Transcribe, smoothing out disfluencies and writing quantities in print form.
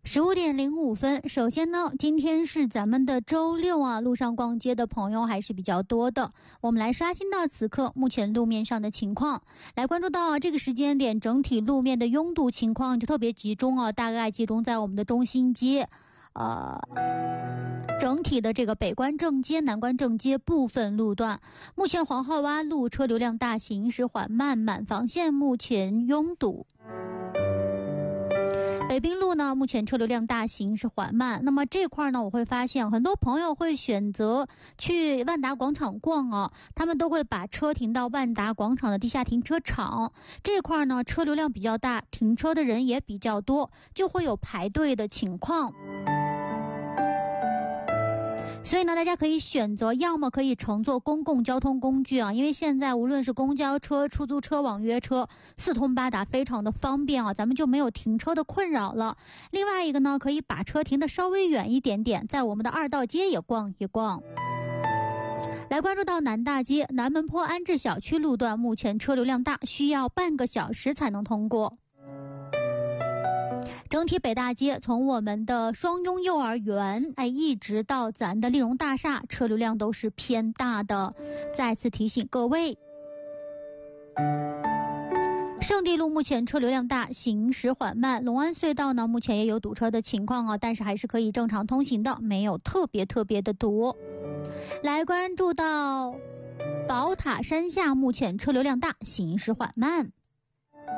15:05。首先呢，今天是咱们的周六啊，路上逛街的朋友还是比较多的。我们来刷新到此刻目前路面上的情况，来关注到这个时间点整体路面的拥堵情况就特别集中啊，大概集中在我们的中心街。整体的这个北关正街、南关正街部分路段，目前黄浩洼路车流量大，行驶缓慢，满房线目前拥堵。北滨路呢，目前车流量大，行驶缓慢。那么这块呢，我会发现很多朋友会选择去万达广场逛啊，他们都会把车停到万达广场的地下停车场。这块呢，车流量比较大，停车的人也比较多，就会有排队的情况。所以呢，大家可以选择要么可以乘坐公共交通工具啊，因为现在无论是公交车、出租车、网约车四通八达，非常的方便啊，咱们就没有停车的困扰了。另外一个呢，可以把车停的稍微远一点点，在我们的二道街也逛一逛。来关注到南大街南门坡安置小区路段，目前车流量大，需要半个小时才能通过。整体北大街从我们的双雍幼儿园一直到咱的丽荣大厦，车流量都是偏大的，再次提醒各位。圣地路目前车流量大，行驶缓慢。龙安隧道呢，目前也有堵车的情况啊，但是还是可以正常通行的，没有特别的堵。来关注到宝塔山下，目前车流量大，行驶缓慢。